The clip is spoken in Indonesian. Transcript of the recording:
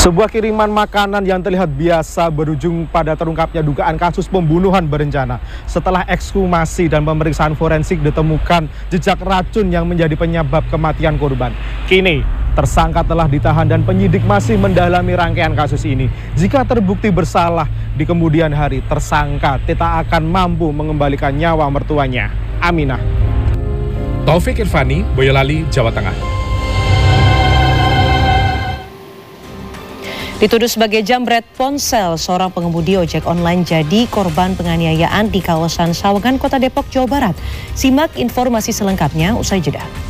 Sebuah kiriman makanan yang terlihat biasa berujung pada terungkapnya dugaan kasus pembunuhan berencana. Setelah ekshumasi dan pemeriksaan forensik ditemukan jejak racun yang menjadi penyebab kematian korban. Kini tersangka telah ditahan dan penyidik masih mendalami rangkaian kasus ini. Jika terbukti bersalah di kemudian hari, tersangka tidak akan mampu mengembalikan nyawa mertuanya, Aminah. Taufik Irvani, Boyolali, Jawa Tengah. Dituduh sebagai jambret ponsel, seorang pengemudi ojek online jadi korban penganiayaan di kawasan Sawangan, Kota Depok, Jawa Barat. Simak informasi selengkapnya usai jeda.